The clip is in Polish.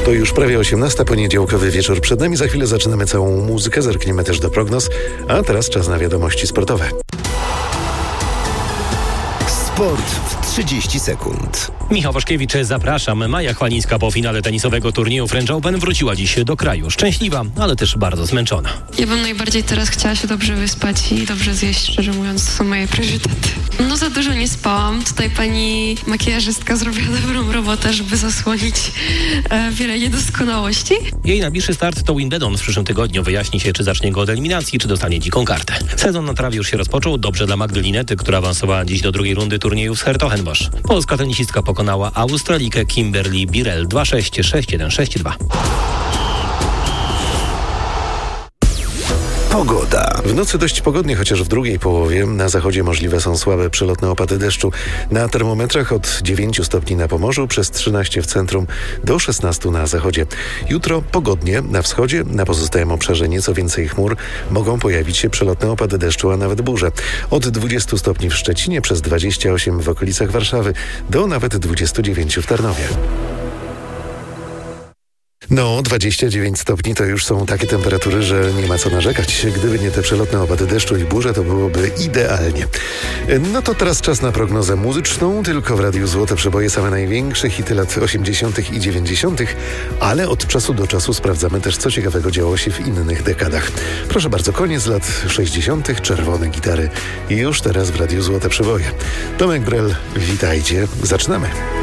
To już prawie 18, poniedziałkowy wieczór przed nami. Za chwilę zaczynamy całą muzykę, zerkniemy też do prognoz, a teraz czas na wiadomości sportowe. Sport w 30 sekund. Michał Waszkiewicz, zapraszam. Maja Chwalińska po finale tenisowego turnieju French Open wróciła dziś do kraju. Szczęśliwa, ale też bardzo zmęczona. Ja bym najbardziej teraz chciała się dobrze wyspać i dobrze zjeść, szczerze mówiąc, to są moje priorytety. No za dużo nie spałam. Tutaj pani makijażystka zrobiła dobrą robotę, żeby zasłonić wiele niedoskonałości. Jej najbliższy start to Wimbledon. W przyszłym tygodniu wyjaśni się, czy zacznie go od eliminacji, czy dostanie dziką kartę. Sezon na trawie już się rozpoczął. Dobrze dla Magdy Linety, która awansowała dziś do drugiej rundy turnieju z Hertogenbosch. Polska tenisistka pokonała Australijkę Kimberly Birrell 2-6, 6-1, 6-2. Pogoda. W nocy dość pogodnie, chociaż w drugiej połowie. Na zachodzie możliwe są słabe przelotne opady deszczu. Na termometrach od 9 stopni na Pomorzu, przez 13 w centrum, do 16 na zachodzie. Jutro pogodnie. Na wschodzie, na pozostałym obszarze nieco więcej chmur. Mogą pojawić się przelotne opady deszczu, a nawet burze. Od 20 stopni w Szczecinie, przez 28 w okolicach Warszawy, do nawet 29 w Tarnowie. No, 29 stopni to już są takie temperatury, że nie ma co narzekać. Gdyby nie te przelotne opady deszczu i burze, to byłoby idealnie. No to teraz czas na prognozę muzyczną. Tylko w Radiu Złote Przeboje, same największe hity lat 80. i 90., ale od czasu do czasu sprawdzamy też, co ciekawego działo się w innych dekadach. Proszę bardzo, koniec lat 60., czerwone gitary i już teraz w Radiu Złote Przeboje. Tomek Brel, witajcie. Zaczynamy.